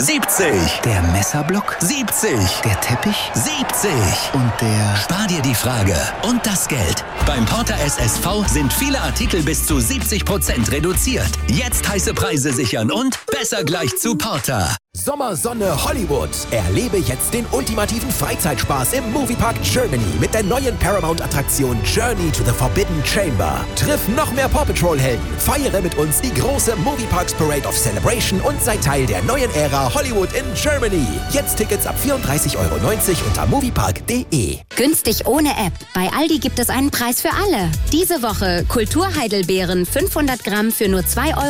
70. Der Messerblock? 70. Der Teppich? 70. Und der... Spar dir die Frage und das Geld. Beim Porter SSV sind viele Artikel bis zu 70% reduziert. Jetzt heiße Preise sichern und besser gleich zu Porter. Sommersonne Hollywood. Erlebe jetzt den ultimativen Freizeitspaß im Moviepark Germany mit der neuen Paramount-Attraktion Journey to the Forbidden Chamber. Triff noch mehr Paw Patrol-Helden, feiere mit uns die große Movieparks Parade of Celebration und sei Teil der neuen Ära Hollywood in Germany. Jetzt Tickets ab 34,90 € unter moviepark.de. Günstig ohne App. Bei Aldi gibt es einen Preis für alle. Diese Woche Kulturheidelbeeren 500 Gramm für nur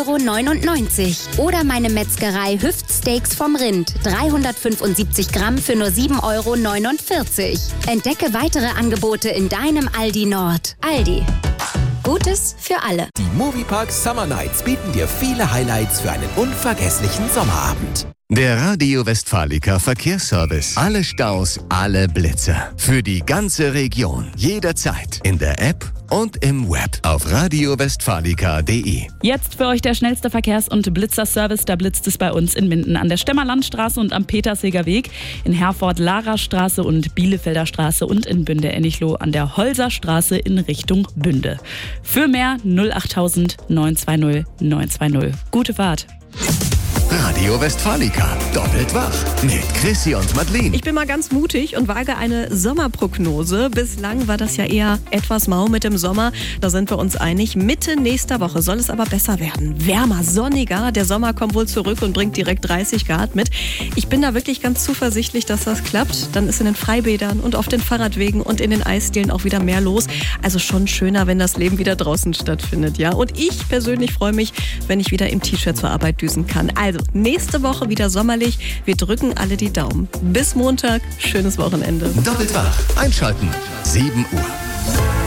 2,99 € oder meine Metzgerei Hüftsteaks vom Rind 375 Gramm für nur 7,49 €. Entdecke weitere Angebote in deinem Aldi Nord. Aldi. Gutes für alle. Die Moviepark Summer Nights bieten dir viele Highlights für einen unvergesslichen Sommerabend. Der Radio Westfalica Verkehrsservice. Alle Staus, alle Blitzer. Für die ganze Region. Jederzeit. In der App und im Web. Auf radiowestfalica.de. Jetzt für euch der schnellste Verkehrs- und Blitzerservice. Da blitzt es bei uns in Minden an der Stemmerlandstraße und am Petersheger Weg, in Herford Larastraße und Bielefelder Straße und in Bünde-Ennichloh an der Holserstraße in Richtung Bünde. Für mehr 08000 920 920. Gute Fahrt. Radio Westfalica. Doppelt wach. Mit Chrissy und Madeleine. Ich bin mal ganz mutig und wage eine Sommerprognose. Bislang war das ja eher etwas mau mit dem Sommer. Da sind wir uns einig. Mitte nächster Woche soll es aber besser werden. Wärmer, sonniger. Der Sommer kommt wohl zurück und bringt direkt 30 Grad mit. Ich bin da wirklich ganz zuversichtlich, dass das klappt. Dann ist in den Freibädern und auf den Fahrradwegen und in den Eisdielen auch wieder mehr los. Also schon schöner, wenn das Leben wieder draußen stattfindet, ja. Und ich persönlich freue mich, wenn ich wieder im T-Shirt zur Arbeit düsen kann. Also nächste Woche wieder sommerlich. Wir drücken alle die Daumen. Bis Montag. Schönes Wochenende. Doppelt wach. Einschalten. 7 Uhr.